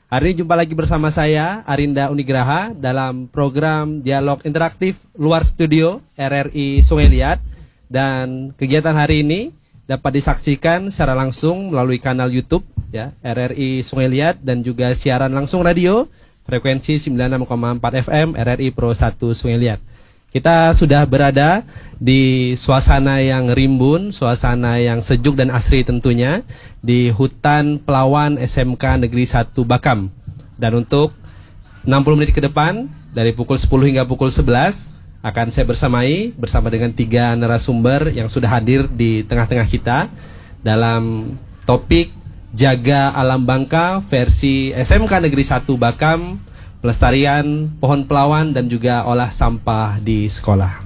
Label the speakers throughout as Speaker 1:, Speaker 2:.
Speaker 1: Hari ini jumpa lagi bersama saya, Arinda Unigraha, dalam program Dialog Interaktif Luar Studio RRI Sungai Liat. Dan kegiatan hari ini dapat disaksikan secara langsung melalui kanal YouTube ya, RRI Sungai Liat, dan juga siaran langsung radio frekuensi 96,4 FM RRI Pro 1 Sungai Liat. Kita sudah berada di suasana yang rimbun, suasana yang sejuk dan asri tentunya, di Hutan Pelawan SMK Negeri 1 Bakam. Dan untuk 60 menit ke depan, dari pukul 10 hingga pukul 11, akan saya bersama dengan 3 narasumber yang sudah hadir di tengah-tengah kita dalam topik Jaga Alam Bangka versi SMK Negeri 1 Bakam, pelestarian pohon pelawan dan juga olah sampah di sekolah.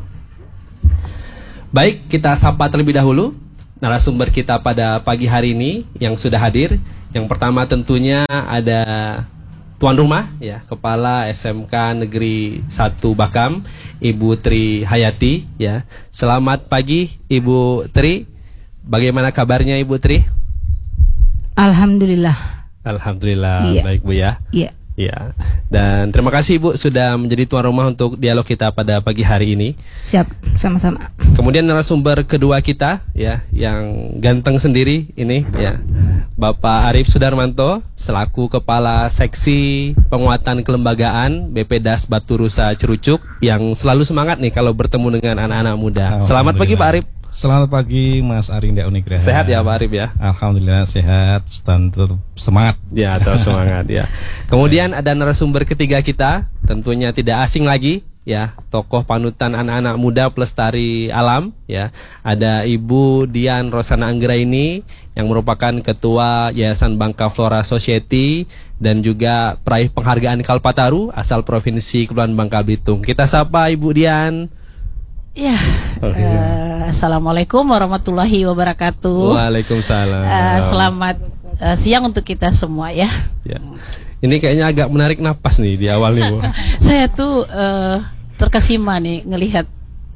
Speaker 1: Baik, kita sapa terlebih dahulu narasumber kita pada pagi hari ini yang sudah hadir. Yang pertama tentunya ada tuan rumah ya, Kepala SMK Negeri 1 Bakam, Ibu Tri Hayati ya. Selamat pagi Ibu Tri. Bagaimana kabarnya Ibu Tri?
Speaker 2: Alhamdulillah.
Speaker 1: Alhamdulillah, iya. Baik Bu ya.
Speaker 2: Iya.
Speaker 1: Ya, dan terima kasih Ibu sudah menjadi tuan rumah untuk dialog kita pada pagi hari ini.
Speaker 2: Siap, sama-sama.
Speaker 1: Kemudian narasumber kedua kita ya, yang ganteng sendiri ini ya, Bapak Arif Sudarmanto selaku Kepala Seksi Penguatan Kelembagaan BPDAS Batu Rusa Cerucuk, yang selalu semangat nih kalau bertemu dengan anak-anak muda. Selamat pagi Pak Arif.
Speaker 3: Selamat pagi Mas Arinda Unigraha.
Speaker 1: Sehat ya Pak Arif ya?
Speaker 3: Alhamdulillah sehat, tetap semangat.
Speaker 1: Ya, terus semangat ya. Kemudian ada narasumber ketiga kita, tentunya tidak asing lagi ya, tokoh panutan anak-anak muda pelestari alam ya. Ada Ibu Dian Rosana Anggraini yang merupakan Ketua Yayasan Bangka Flora Society dan juga peraih penghargaan Kalpataru asal Provinsi Kepulauan Bangka Belitung. Kita sapa Ibu Dian.
Speaker 2: Ya, Assalamualaikum warahmatullahi wabarakatuh.
Speaker 1: Waalaikumsalam.
Speaker 2: Selamat siang untuk kita semua ya.
Speaker 1: Ya. Ini kayaknya agak menarik napas nih di awal nih Bu.
Speaker 2: Saya tuh terkesima nih ngelihat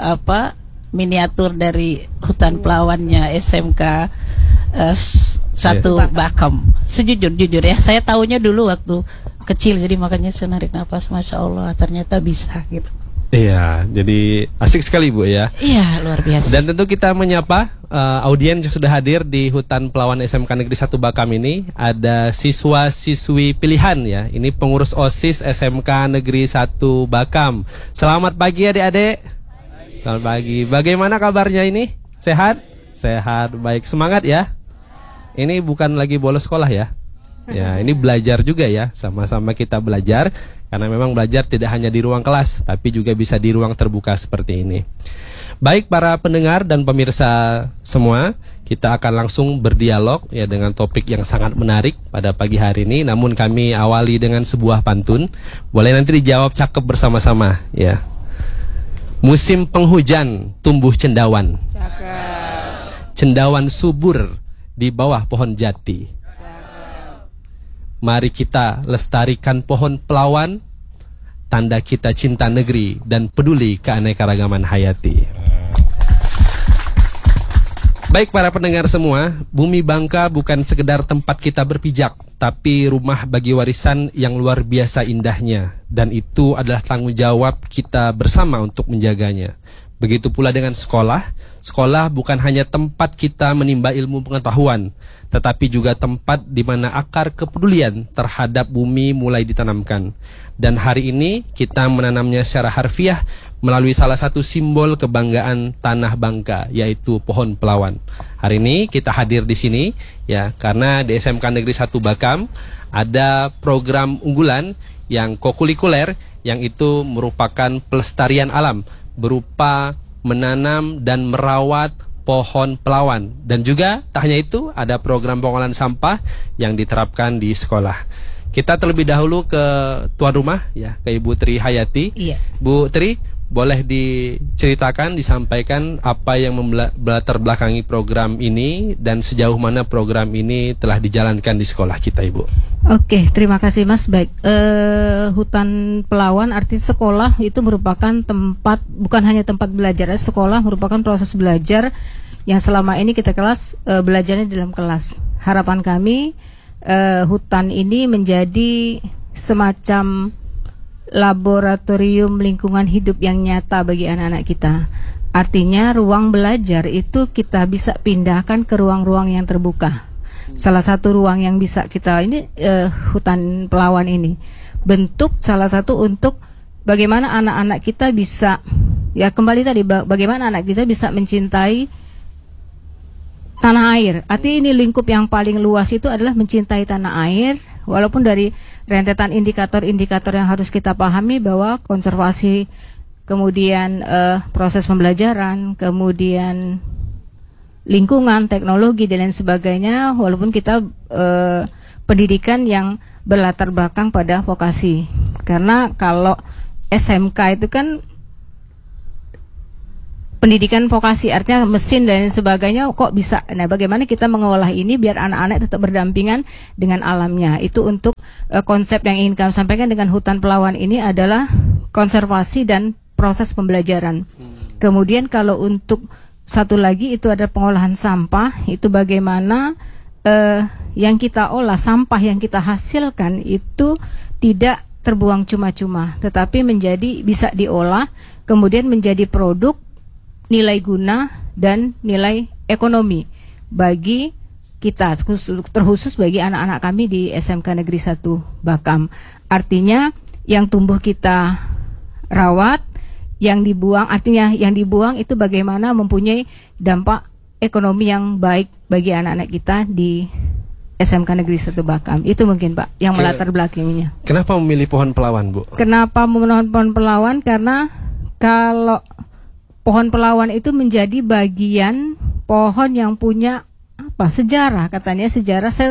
Speaker 2: miniatur dari hutan pelawannya SMK 1 Bakam. Sejujur ya, saya tahunya dulu waktu kecil, jadi makanya saya narik napas, Masya Allah, ternyata bisa gitu.
Speaker 1: Iya, jadi asik sekali Bu ya.
Speaker 2: Iya, luar biasa.
Speaker 1: Dan tentu kita menyapa audiens yang sudah hadir di Hutan Pelawan SMK Negeri 1 Bakam ini. Ada siswa-siswi pilihan ya. Ini pengurus OSIS SMK Negeri 1 Bakam. Selamat pagi adik-adik. Selamat pagi. Bagaimana kabarnya ini? Sehat? Sehat, baik. Semangat ya. Ini bukan lagi bolos sekolah ya. Ya, ini belajar juga ya, sama-sama kita belajar, karena memang belajar tidak hanya di ruang kelas, tapi juga bisa di ruang terbuka seperti ini. Baik para pendengar dan pemirsa semua, kita akan langsung berdialog ya dengan topik yang sangat menarik pada pagi hari ini. Namun kami awali dengan sebuah pantun, boleh nanti dijawab cakep bersama-sama ya. Musim penghujan tumbuh cendawan, cendawan subur di bawah pohon jati. Mari kita lestarikan pohon pelawan, tanda kita cinta negeri dan peduli keanekaragaman hayati. Baik para pendengar semua, bumi Bangka bukan sekedar tempat kita berpijak, tapi rumah bagi warisan yang luar biasa indahnya. Dan itu adalah tanggung jawab kita bersama untuk menjaganya. Begitu pula dengan sekolah. Sekolah bukan hanya tempat kita menimba ilmu pengetahuan, tetapi juga tempat di mana akar kepedulian terhadap bumi mulai ditanamkan. Dan hari ini kita menanamnya secara harfiah melalui salah satu simbol kebanggaan tanah Bangka, yaitu pohon pelawan. Hari ini kita hadir di sini ya, karena di SMK Negeri 1 Bakam ada program unggulan yang kokulikuler, yang itu merupakan pelestarian alam berupa menanam dan merawat pohon pelawan. Dan juga tak hanya itu, ada program pengolahan sampah yang diterapkan di sekolah. Kita terlebih dahulu ke tuan rumah ya, ke Ibu Tri Hayati.
Speaker 2: Iya.
Speaker 1: Bu Tri, boleh diceritakan, disampaikan apa yang melatar belakangi program ini dan sejauh mana program ini telah dijalankan di sekolah kita, Ibu.
Speaker 2: Oke, terima kasih Mas. Baik, hutan pelawan arti sekolah itu merupakan tempat, bukan hanya tempat belajar. Sekolah merupakan proses belajar yang selama ini kita belajarnya di dalam kelas. Harapan kami
Speaker 4: hutan ini menjadi semacam laboratorium lingkungan hidup yang nyata bagi anak-anak kita. Artinya ruang belajar itu kita bisa pindahkan ke ruang-ruang yang terbuka. Salah satu ruang yang bisa kita ini hutan Pelawan ini bentuk salah satu untuk bagaimana anak-anak kita bisa, ya kembali tadi, bagaimana anak kita bisa mencintai tanah air. Artinya ini lingkup yang paling luas itu adalah mencintai tanah air. Walaupun dari rentetan indikator-indikator yang harus kita pahami bahwa konservasi, kemudian proses pembelajaran, kemudian lingkungan, teknologi dan lain sebagainya, walaupun kita pendidikan yang berlatar belakang pada vokasi. Karena kalau SMK itu kan pendidikan vokasi, artinya mesin dan lain sebagainya, kok bisa. Nah, bagaimana kita mengolah ini biar anak-anak tetap berdampingan dengan alamnya. Itu untuk konsep yang ingin kami sampaikan dengan hutan Pelawan ini adalah konservasi dan proses pembelajaran. Kemudian kalau untuk satu lagi itu ada pengolahan sampah, itu bagaimana yang kita olah, sampah yang kita hasilkan itu tidak terbuang cuma-cuma, tetapi bisa diolah, kemudian menjadi produk nilai guna dan nilai ekonomi bagi kita, terkhusus bagi anak-anak kami di SMK Negeri 1 Bakam. Artinya yang tumbuh kita rawat, yang dibuang, artinya yang dibuang itu bagaimana mempunyai dampak ekonomi yang baik bagi anak-anak kita di SMK Negeri 1 Bakam. Itu mungkin Pak yang melatar belakangnya.
Speaker 1: Kenapa memilih pohon Pelawan, Bu?
Speaker 4: Kenapa memilih pohon Pelawan? Karena kalau pohon Pelawan itu menjadi bagian pohon yang punya sejarah, katanya sejarah. Saya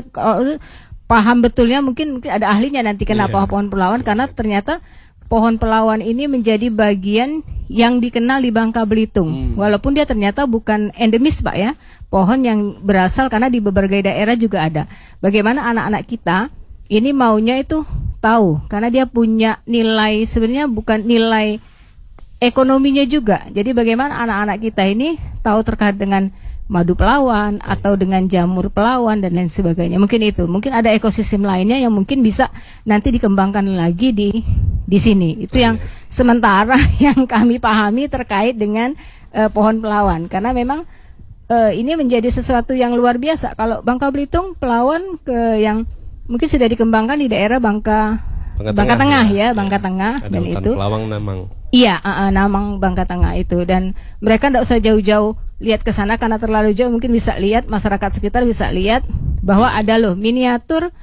Speaker 4: paham betulnya, mungkin ada ahlinya nanti kenapa pohon Pelawan, karena ternyata pohon Pelawan ini menjadi bagian yang dikenal di Bangka Belitung. Walaupun dia ternyata bukan endemis Pak ya, pohon yang berasal karena di berbagai daerah juga ada. Bagaimana anak-anak kita ini maunya itu tahu, karena dia punya nilai, sebenarnya bukan nilai ekonominya juga. Jadi bagaimana anak-anak kita ini tahu terkait dengan madu Pelawan atau dengan jamur Pelawan dan lain sebagainya. Mungkin itu, mungkin ada ekosistem lainnya yang mungkin bisa nanti dikembangkan lagi di sini. Itu yang sementara yang kami pahami terkait dengan pohon Pelawan, karena memang ini menjadi sesuatu yang luar biasa. Kalau Bangka Belitung, Pelawan yang mungkin sudah dikembangkan di daerah Bangka Tengah ya, Bangka Tengah, dan itu
Speaker 1: Pelawang Namang.
Speaker 4: Iya, Namang Bangka Tengah itu, dan mereka tidak usah jauh-jauh lihat ke sana karena terlalu jauh. Mungkin bisa lihat, masyarakat sekitar bisa lihat bahwa ada loh miniatur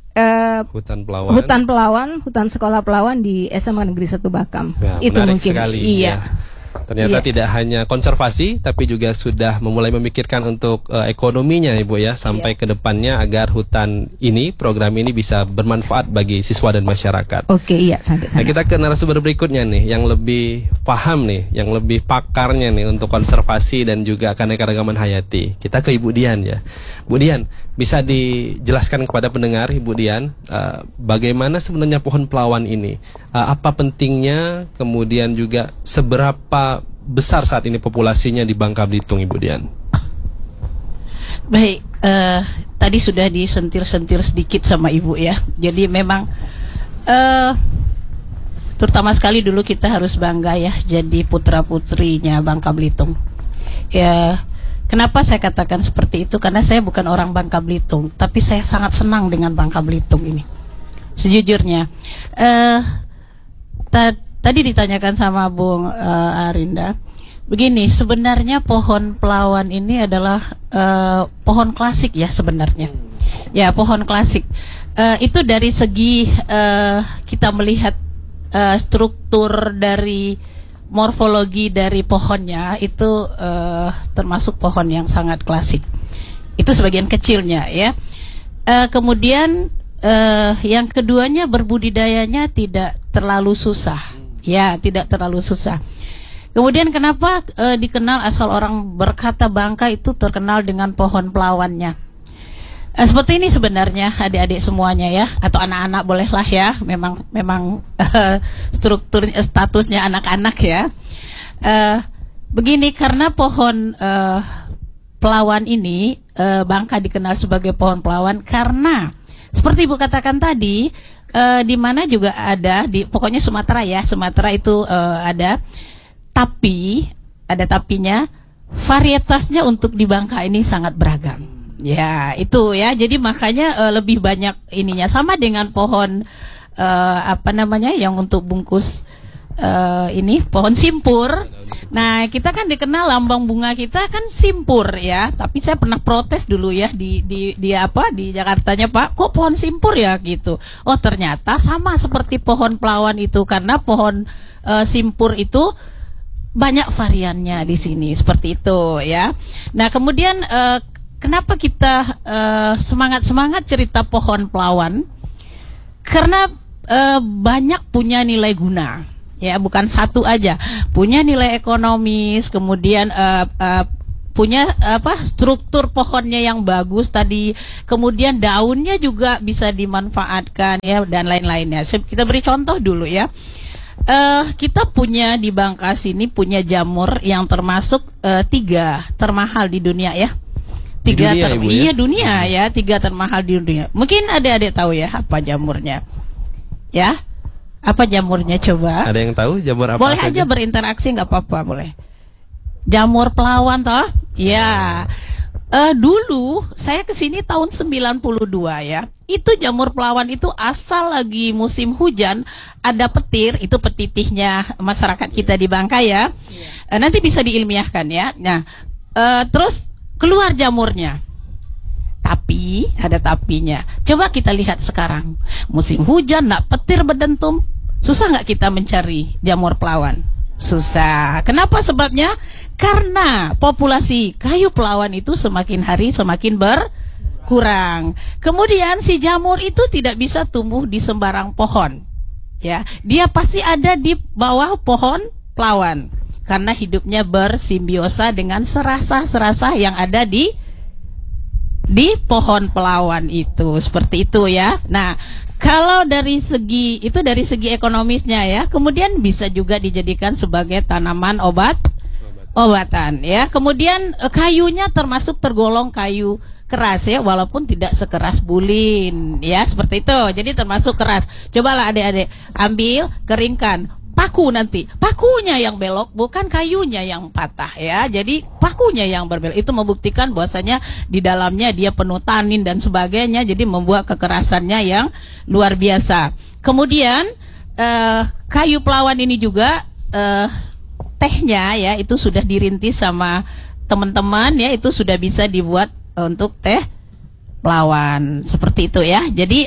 Speaker 4: hutan Pelawan, hutan sekolah Pelawan di SMK Negeri 1 Bakam.
Speaker 1: Ya,
Speaker 4: itu mungkin.
Speaker 1: Sekali,
Speaker 4: iya.
Speaker 1: Ya. Ternyata tidak hanya konservasi, tapi juga sudah memulai memikirkan untuk ekonominya, Ibu ya, sampai ke depannya agar hutan ini, program ini bisa bermanfaat bagi siswa dan masyarakat.
Speaker 4: Oke, iya, sampai sana.
Speaker 1: Nah, kita ke narasumber berikutnya nih, yang lebih paham nih, yang lebih pakarnya nih untuk konservasi dan juga keanekaragaman hayati. Kita ke Ibu Dian ya. Bu Dian, bisa dijelaskan kepada pendengar, Ibu Dian, bagaimana sebenarnya pohon Pelawan ini? Apa pentingnya, kemudian juga seberapa besar saat ini populasinya di Bangka Belitung, Ibu Dian?
Speaker 2: Baik, tadi sudah disentil-sentil sedikit sama Ibu ya. Jadi memang terutama sekali dulu kita harus bangga ya jadi putra-putrinya Bangka Belitung. Ya, kenapa saya katakan seperti itu? Karena saya bukan orang Bangka Belitung, tapi saya sangat senang dengan Bangka Belitung ini. Sejujurnya, tadi ditanyakan sama Bung Arinda, begini, sebenarnya pohon Pelawan ini adalah pohon klasik ya sebenarnya. Ya, pohon klasik. Itu dari segi kita melihat struktur dari morfologi dari pohonnya itu termasuk pohon yang sangat klasik. Itu sebagian kecilnya ya. Kemudian yang keduanya berbudidayanya tidak terlalu susah. Ya, tidak terlalu susah. Kemudian kenapa dikenal, asal orang berkata Bangka itu terkenal dengan pohon Pelawannya. Seperti ini sebenarnya adik-adik semuanya ya, atau anak-anak bolehlah ya, memang struktur statusnya anak-anak ya. Begini, karena pohon Pelawan ini Bangka dikenal sebagai pohon Pelawan karena seperti Ibu katakan tadi, di mana juga ada di pokoknya Sumatera ya, Sumatera itu ada, tapi ada tapinya, varietasnya untuk di Bangka ini sangat beragam. Ya itu ya, jadi makanya lebih banyak ininya, sama dengan pohon apa namanya yang untuk bungkus ini pohon simpur. Nah kita kan dikenal lambang bunga kita kan simpur ya, tapi saya pernah protes dulu ya di apa di Jakartanya, Pak, kok pohon simpur ya gitu. Oh ternyata sama seperti pohon pelawan itu, karena pohon simpur itu banyak variannya di sini seperti itu ya. Nah kemudian kenapa kita semangat cerita pohon pelawan? Karena banyak punya nilai guna. Ya, bukan satu aja, punya nilai ekonomis, kemudian punya struktur pohonnya yang bagus tadi, kemudian daunnya juga bisa dimanfaatkan ya, dan lain-lainnya. Kita beri contoh dulu ya. Kita punya di Bangka sini punya jamur yang termasuk 3 termahal di dunia ya. 3 iya dunia ya, 3 termahal di dunia. Mungkin adik-adik tahu ya apa jamurnya? Ya. Apa jamurnya coba?
Speaker 1: Ada yang tahu jamur apa?
Speaker 2: Boleh
Speaker 1: saja?
Speaker 2: aja berinteraksi, nggak apa-apa, boleh. Jamur pelawan toh? Ya. Dulu saya kesini tahun 92 ya. Itu jamur pelawan itu asal lagi musim hujan ada petir, itu petitihnya masyarakat kita di Bangka ya. Nanti bisa diilmiahkan ya. Nah, terus keluar jamurnya. Tapi ada tapinya. Coba kita lihat sekarang, musim hujan, nak petir berdentum, susah nggak kita mencari jamur pelawan? Susah. Kenapa sebabnya? Karena populasi kayu pelawan itu semakin hari semakin berkurang. Kemudian si jamur itu tidak bisa tumbuh di sembarang pohon. Ya, dia pasti ada di bawah pohon pelawan karena hidupnya bersimbiosa dengan serasah-serasah yang ada di pohon pelawan itu, seperti itu ya. Nah, kalau dari segi itu dari segi ekonomisnya ya, kemudian bisa juga dijadikan sebagai tanaman obatan ya. Kemudian kayunya termasuk tergolong kayu keras ya, walaupun tidak sekeras bulin ya, seperti itu. Jadi termasuk keras. Cobalah adik-adik ambil, keringkan, paku nanti. Pakunya yang belok, bukan kayunya yang patah ya. Jadi pakunya yang berbelok. Itu membuktikan bahwasanya di dalamnya dia penuh tanin dan sebagainya. Jadi membuat kekerasannya yang luar biasa. Kemudian kayu pelawan ini juga tehnya ya itu sudah dirintis sama teman-teman ya, itu sudah bisa dibuat untuk teh pelawan seperti itu ya. Jadi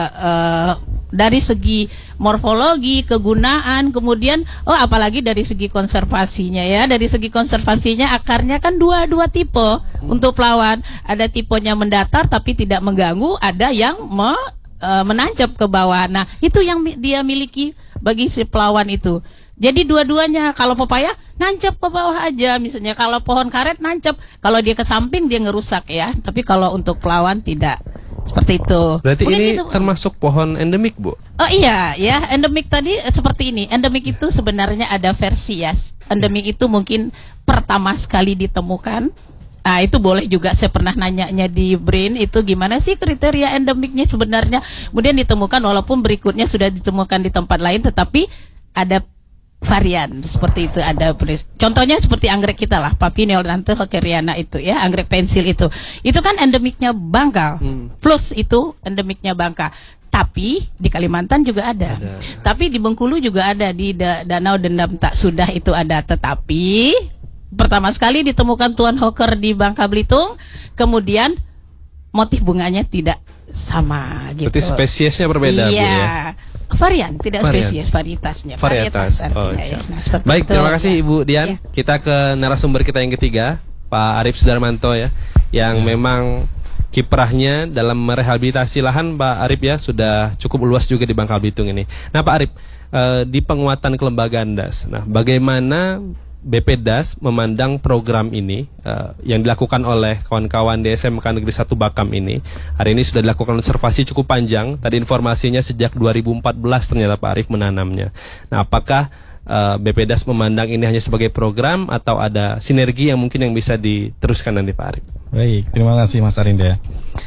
Speaker 2: dari segi morfologi, kegunaan, kemudian apalagi dari segi konservasinya ya. Dari segi konservasinya akarnya kan dua tipe untuk pelawan. Ada tipenya mendatar tapi tidak mengganggu, ada yang menancap ke bawah. Nah, itu yang dia miliki bagi si pelawan itu. Jadi dua-duanya, kalau pepaya nancap ke bawah aja misalnya, kalau pohon karet nancap, kalau dia ke samping dia ngerusak ya. Tapi kalau untuk pelawan tidak. Seperti itu.
Speaker 1: Berarti
Speaker 2: mungkin
Speaker 1: ini
Speaker 2: itu
Speaker 1: termasuk pohon endemik, Bu?
Speaker 2: Oh iya, ya endemik tadi seperti ini. Endemik itu sebenarnya ada versi ya. Endemik itu mungkin pertama sekali ditemukan. Nah, itu boleh juga, saya pernah nanyanya di BRIN, itu gimana sih kriteria endemiknya sebenarnya. Kemudian ditemukan, walaupun berikutnya sudah ditemukan di tempat lain, tetapi ada varian seperti itu. Ada contohnya seperti anggrek kita lah, Papiniol hockeriana itu ya, anggrek pensil itu kan endemiknya Bangka, plus itu endemiknya Bangka. Tapi di Kalimantan juga ada. Tapi di Bengkulu juga ada, di Danau Dendam Tak Sudah itu ada. Tetapi pertama sekali ditemukan Tuan Hocker di Bangka Belitung, kemudian motif bunganya tidak sama gitu.
Speaker 1: Berarti spesiesnya berbeda, Bu ya.
Speaker 2: Varian, tidak spesies, varietasnya.
Speaker 1: Varietas.
Speaker 2: Ya. Nah,
Speaker 1: baik,
Speaker 2: itu,
Speaker 1: terima kasih
Speaker 2: ya.
Speaker 1: Ibu Dian. Ya. Kita ke narasumber kita yang ketiga, Pak Arif Sudarmanto ya, yang memang kiprahnya dalam merehabilitasi lahan, Pak Arif ya, sudah cukup luas juga di Bangka Belitung ini. Nah, Pak Arif, di penguatan kelembagaan DAS, nah bagaimana BPDAS memandang program ini yang dilakukan oleh kawan-kawan di SMK Negeri 1 Bakam ini? Hari ini sudah dilakukan observasi cukup panjang. Tadi informasinya sejak 2014 ternyata Pak Arif menanamnya. Nah, apakah BPDAS memandang ini hanya sebagai program atau ada sinergi yang mungkin yang bisa diteruskan nanti, Pak Arif?
Speaker 3: Baik, terima kasih Mas Arinda.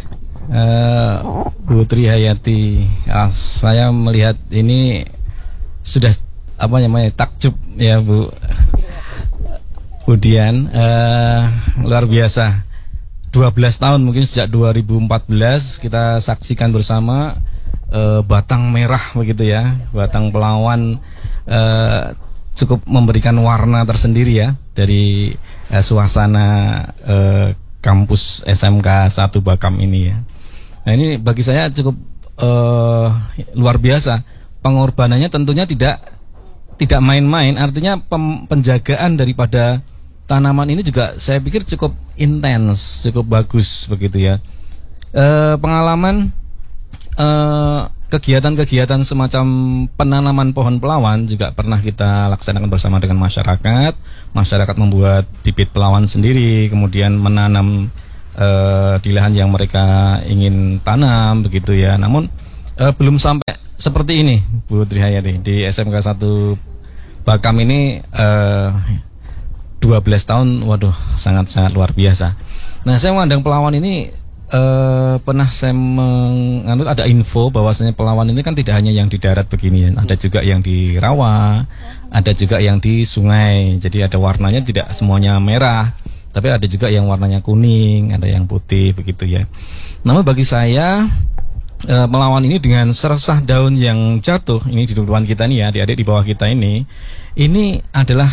Speaker 3: Bu Trihayati, saya melihat ini sudah takjub ya Bu Dian, luar biasa. 12 tahun mungkin sejak 2014 kita saksikan bersama Batang Merah begitu ya, Batang Pelawan cukup memberikan warna tersendiri ya dari suasana kampus SMK 1 Bakam ini ya. Nah ini bagi saya cukup luar biasa. Pengorbanannya tentunya tidak main-main, artinya penjagaan daripada tanaman ini juga saya pikir cukup intens, cukup bagus begitu ya. Pengalaman kegiatan-kegiatan semacam penanaman pohon pelawan juga pernah kita laksanakan bersama dengan masyarakat. Masyarakat membuat bibit pelawan sendiri, kemudian menanam di lahan yang mereka ingin tanam begitu ya. Namun belum sampai seperti ini Bu Trihayati, di SMK 1 Bakam ini 12 tahun, waduh sangat-sangat luar biasa. Nah saya memandang pelawan ini pernah saya ada info bahwasanya pelawan ini kan tidak hanya yang di darat begini ya, ada juga yang di rawa, ada juga yang di sungai. Jadi ada warnanya tidak semuanya merah, tapi ada juga yang warnanya kuning, ada yang putih begitu ya. Namun bagi saya pelawan ini dengan seresah daun yang jatuh ini di depan kita nih ya, adik-adik di bawah kita ini adalah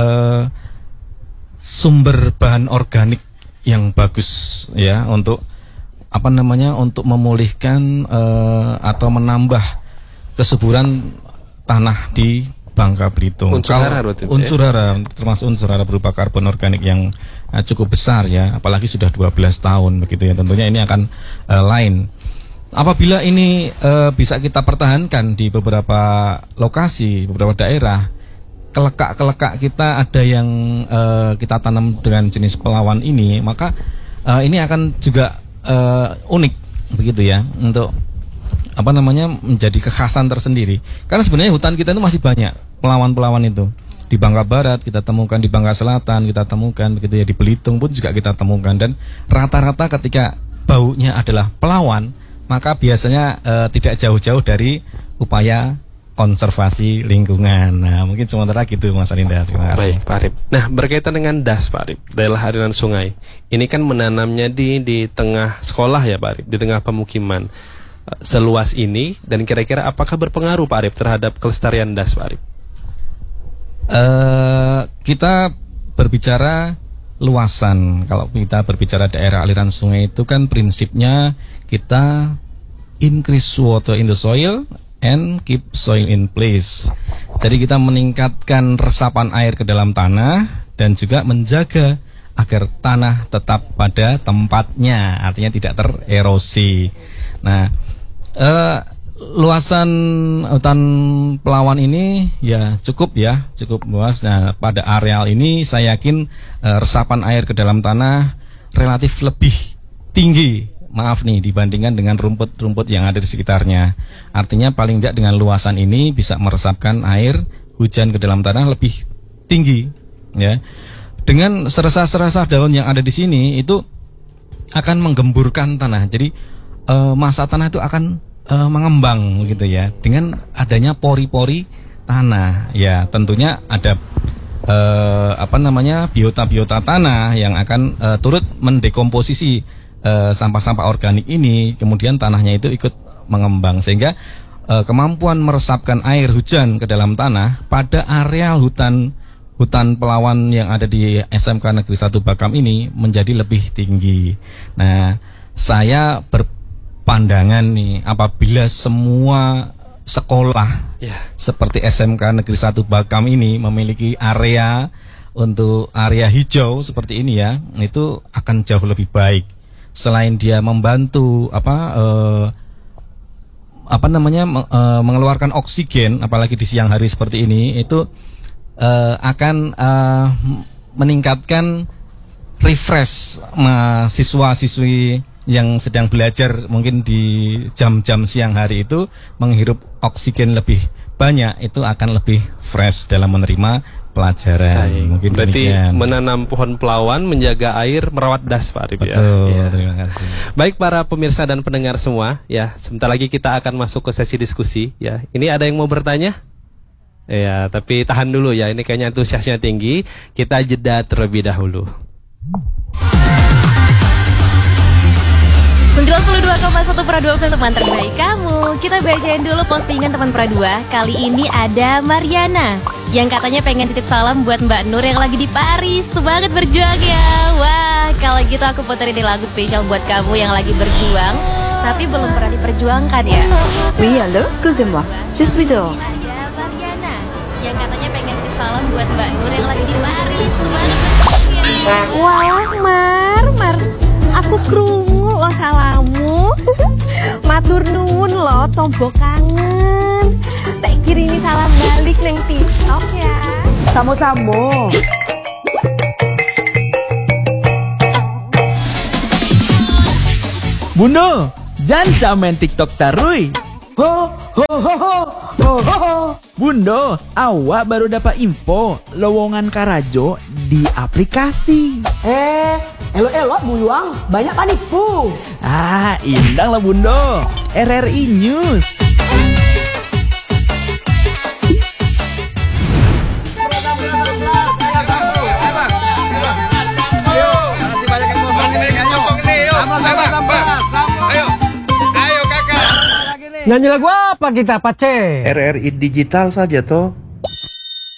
Speaker 3: sumber bahan organik yang bagus ya untuk untuk memulihkan atau menambah kesuburan tanah di Bangka Belitung. Unsur hara termasuk unsur hara berupa karbon organik yang cukup besar ya, apalagi sudah 12 tahun begitu ya. Tentunya ini akan lain. Apabila ini bisa kita pertahankan di beberapa lokasi, beberapa daerah, kelekak-kelekak kita ada yang kita tanam dengan jenis pelawan ini, maka ini akan juga unik begitu ya, untuk menjadi kekhasan tersendiri. Karena sebenarnya hutan kita itu masih banyak pelawan-pelawan itu. Di Bangka Barat kita temukan, di Bangka Selatan kita temukan begitu ya, di Belitung pun juga kita temukan, dan rata-rata ketika baunya adalah pelawan, maka biasanya tidak jauh-jauh dari upaya konservasi lingkungan. Nah, mungkin sementara gitu Mas Arinda. Terima kasih.
Speaker 1: Baik, Pak Arif. Nah, berkaitan dengan das, Pak Arif, daerah aliran sungai. Ini kan menanamnya di tengah sekolah ya, Pak Arif, di tengah pemukiman seluas ini, dan kira-kira apakah berpengaruh Pak Arif terhadap kelestarian das, Pak Arif?
Speaker 3: Kita berbicara luasan. Kalau kita berbicara daerah aliran sungai itu kan prinsipnya kita increase water in the soil and keep soil in place. Jadi kita meningkatkan resapan air ke dalam tanah dan juga menjaga agar tanah tetap pada tempatnya, artinya tidak tererosi. Nah, luasan hutan pelawan ini ya cukup luas. Nah, pada areal ini saya yakin resapan air ke dalam tanah relatif lebih tinggi, dibandingkan dengan rumput-rumput yang ada di sekitarnya. Artinya paling tidak dengan luasan ini bisa meresapkan air hujan ke dalam tanah lebih tinggi ya. Dengan seresah-seresah daun yang ada di sini itu akan menggemburkan tanah. Jadi massa tanah itu akan mengembang gitu ya, dengan adanya pori-pori tanah ya. Tentunya ada biota-biota tanah yang akan turut mendekomposisi sampah-sampah organik ini, kemudian tanahnya itu ikut mengembang, sehingga kemampuan meresapkan air hujan ke dalam tanah pada areal hutan pelawan yang ada di SMK Negeri 1 Bakam ini menjadi lebih tinggi. Nah, saya berpandangan nih, apabila semua sekolah seperti SMK Negeri 1 Bakam ini memiliki area untuk area hijau seperti ini ya, itu akan jauh lebih baik. Selain dia membantu mengeluarkan oksigen, apalagi di siang hari seperti ini, itu akan meningkatkan refresh siswa-siswi yang sedang belajar mungkin di jam-jam siang hari itu menghirup oksigen lebih banyak, itu akan lebih fresh dalam menerima pelajaran. Mungkin
Speaker 1: berarti
Speaker 3: demikian.
Speaker 1: menanam pohon pelawan, menjaga air, merawat das Pak Arif ya.
Speaker 3: Betul,
Speaker 1: Ya.
Speaker 3: terima kasih.
Speaker 1: Baik para pemirsa dan pendengar semua, ya sebentar lagi kita akan masuk ke sesi diskusi. Ya, ini ada yang mau bertanya? Ya, tapi tahan dulu ya. Ini kayaknya antusiasnya tinggi. Kita jeda terlebih dahulu.
Speaker 5: 92,1 Pra2 FM teman terbaik kamu. Kita bacain dulu postingan teman Pra2. Kali ini ada Mariana yang katanya pengen titip salam buat Mbak Nur yang lagi di Paris. Semangat berjuang ya. Wah, kalau gitu aku puterin di lagu spesial buat kamu yang lagi berjuang tapi belum pernah diperjuangkan ya.
Speaker 6: Oui, allô, excusez-moi, je suis dehors.
Speaker 5: Ada Mariana yang katanya pengen titip salam buat Mbak Nur yang lagi di Paris. Semangat berjuang ya.
Speaker 7: Walah Mar, aku krungu lo salamu. Matur nuwun lo tombo kangen. Tak kirimi salam balik neng TikTok ya. Samo-samo.
Speaker 8: Bundo, jangan main TikTok tarui. Ho ho ho ho ho ho ho. Bundo, awak baru dapat info lowongan Karajo di aplikasi.
Speaker 7: Elok-elok buyuang, banyak panipu.
Speaker 8: Ah, indah lah Bundo. RRI News.
Speaker 9: Nyanyi lagu apa kita, Pace?
Speaker 10: RRI digital saja toh.